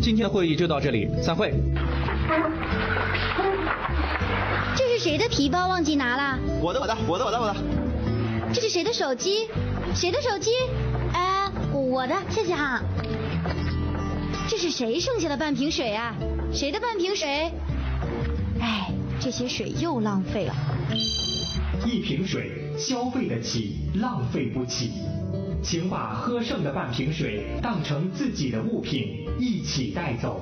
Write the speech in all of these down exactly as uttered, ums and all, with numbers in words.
今天的会议就到这里，散会。 这是谁的皮包忘记拿了？ 我的，我的，我的，我的，我的。 这是谁的手机？谁的手机？哎，我的，谢谢哈。这是谁剩下的半瓶水啊？谁的半瓶水？哎，这些水又浪费了。 一瓶水消费得起，浪费不起。请把喝剩的半瓶水当成自己的物品，一起带走。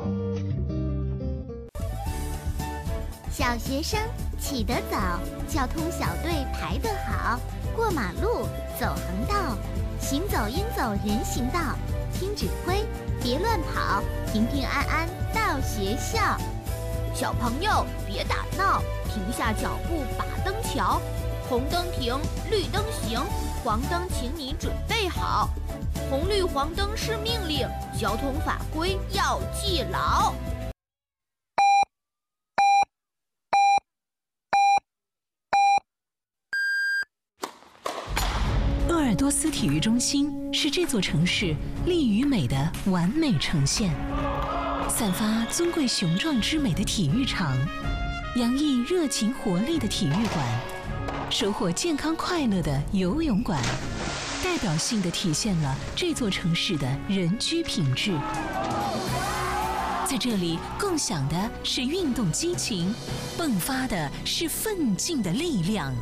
小学生起得早，交通小队排得好，过马路走横道，行走应走人行道，听指挥别乱跑，平平安安到学校。小朋友别打闹，停下脚步把灯瞧，红灯停，绿灯行，黄灯请你准备好，红绿黄灯是命令，交通法规要记牢。 鄂尔多斯体育中心是这座城市力与美的完美呈现，散发尊贵雄壮之美的体育场，洋溢热情活力的体育馆，收获健康快乐的游泳馆，代表性地体现了这座城市的人居品质。在这里共享的是运动激情，迸发的是奋进的力量。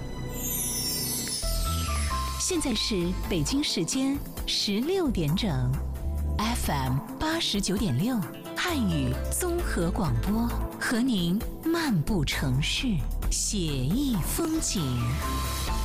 现在是北京时间十六点整 ，F M 八十九点六汉语综合广播，和您漫步城市，写意风景。